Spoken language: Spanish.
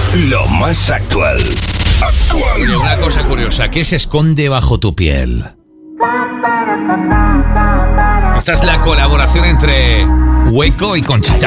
Lo más actual. Oye, una cosa curiosa, ¿qué se esconde bajo tu piel? Esta es la colaboración entre Hueco y Conchita.